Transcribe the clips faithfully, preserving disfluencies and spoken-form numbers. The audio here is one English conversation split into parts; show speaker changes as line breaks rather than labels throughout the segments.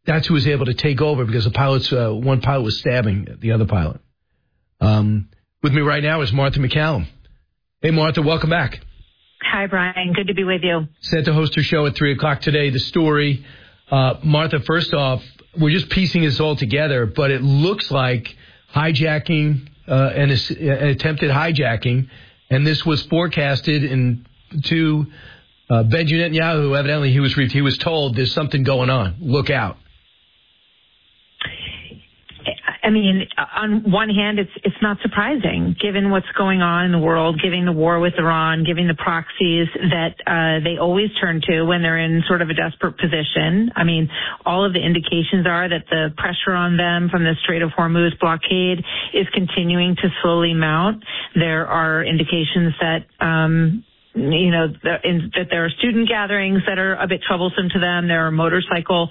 that's who was able to take over because the pilots, uh, one pilot was stabbing the other pilot. Um, with me right now is Martha MacCallum. Hey, Martha, welcome back.
Hi, Brian. Good to be with you.
Set to host her show at three o'clock today. The story, uh, Martha, first off, we're just piecing this all together, but it looks like hijacking, uh, an, an attempted hijacking, and this was forecasted in to uh, Benjamin Netanyahu. Evidently, he was he was told there's something going on. Look out.
I mean, on one hand, it's it's not surprising, given what's going on in the world, given the war with Iran, given the proxies that uh, they always turn to when they're in sort of a desperate position. I mean, all of the indications are that the pressure on them from the Strait of Hormuz blockade is continuing to slowly mount. There are indications that um, you know, in, that there are student gatherings that are a bit troublesome to them. There are motorcycle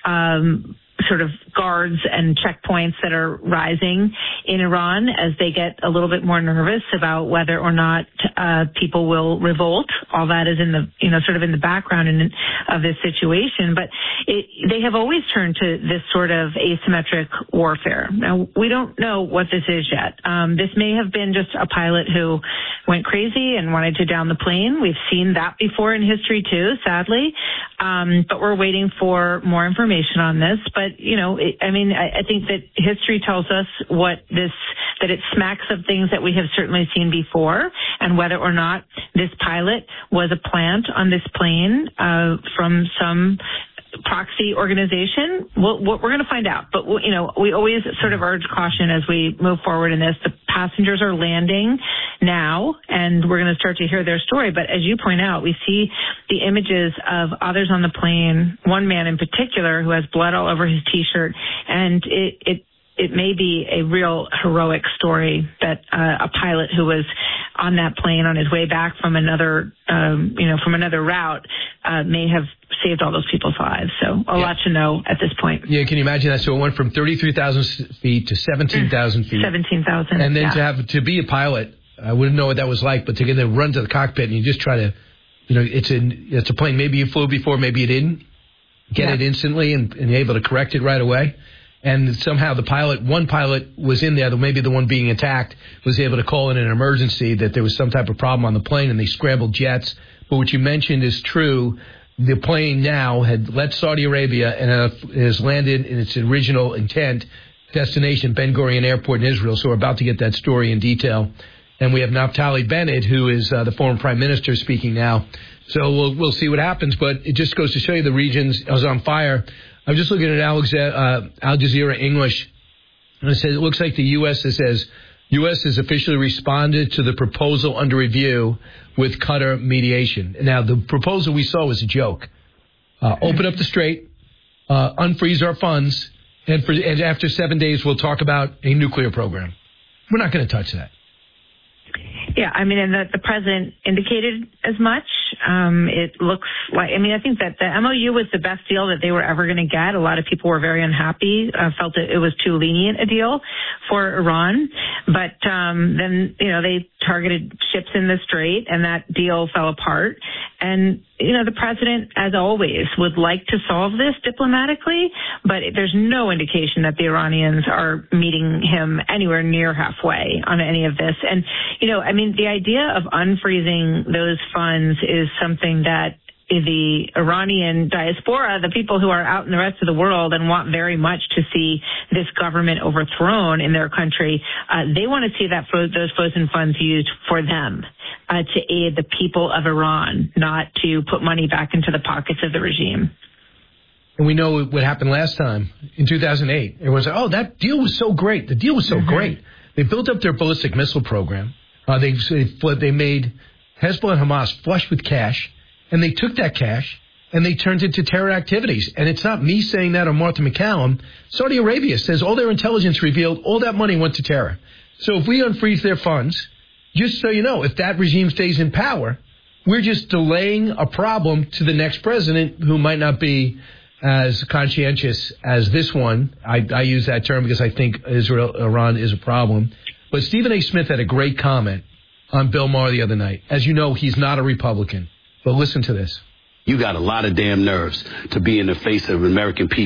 um sort of guards and checkpoints that are rising in Iran as they get a little bit more nervous about whether or not uh, people will revolt. All that is in the, you know, sort of in the background in, of this situation. But it, they have always turned to this sort of asymmetric warfare. Now, we don't know what this is yet. Um, this may have been just a pilot who went crazy and wanted to down the plane. We've seen that before in history, too, sadly. Um, but we're waiting for more information on this. But, you know, it, I mean, I, I think that history tells us what this, that it smacks of things that we have certainly seen before, and whether or not this pilot was a plant on this plane uh, from some proxy organization, we'll, we're going to find out. But, you know, we always sort of urge caution as we move forward in this. The passengers are landing now, and we're going to start to hear their story. But as you point out, we see the images of others on the plane, one man in particular who has blood all over his T-shirt, and it, it it may be a real heroic story that uh, a pilot who was on that plane on his way back from another, um, you know, from another route uh, may have saved all those people's lives. So a yeah. lot to know at this point.
Yeah, can you imagine that? So it went from thirty-three thousand feet to seventeen thousand feet.
seventeen thousand.
And then
yeah.
to have to be a pilot, I wouldn't know what that was like, but to get to run to the cockpit and you just try to, you know, it's a, it's a plane maybe you flew before, maybe you didn't. Get yeah. it instantly and, and able to correct it right away. And somehow the pilot, one pilot was in there, maybe the one being attacked, was able to call in an emergency that there was some type of problem on the plane, and they scrambled jets. But what you mentioned is true. The plane now had left Saudi Arabia and uh, has landed in its original intent destination, Ben Gurion Airport in Israel. So we're about to get that story in detail. And we have Naftali Bennett, who is uh, the former prime minister, speaking now. So we'll, we'll see what happens. But it just goes to show you the regions is on fire. I'm just looking at Alex, uh, Al Jazeera English, and it says it looks like the U S it says U S has officially responded to the proposal under review with Qatar mediation. Now, the proposal we saw was a joke. Uh, open up the strait, uh, unfreeze our funds, and, for, and after seven days we'll talk about a nuclear program. We're not going to touch that.
Yeah, I mean, and the, the president indicated as much. Um, it looks like, I mean, I think that the M O U was the best deal that they were ever going to get. A lot of people were very unhappy, uh, felt that it was too lenient a deal for Iran. But um, then, you know, they targeted ships in the strait, and that deal fell apart. And, you know, the president, as always, would like to solve this diplomatically, but there's no indication that the Iranians are meeting him anywhere near halfway on any of this. And, you know, I mean, the idea of unfreezing those funds is something that the Iranian diaspora, the people who are out in the rest of the world and want very much to see this government overthrown in their country, uh, they want to see that fro- those frozen funds used for them, uh, to aid the people of Iran, not to put money back into the pockets of the regime.
And we know what happened last time in two thousand eight. Everyone's like, oh, that deal was so great. The deal was so mm-hmm. great. They built up their ballistic missile program. Uh, they, they made Hezbollah and Hamas flush with cash. And they took that cash and they turned it to terror activities. And it's not me saying that or Martha MacCallum. Saudi Arabia says all their intelligence revealed all that money went to terror. So if we unfreeze their funds, just so you know, if that regime stays in power, we're just delaying a problem to the next president who might not be as conscientious as this one. I, I use that term because I think Israel, Iran is a problem. But Stephen A. Smith had a great comment on Bill Maher the other night. As you know, he's not a Republican. But listen to this.
You got a lot of damn nerves to be in the face of American people.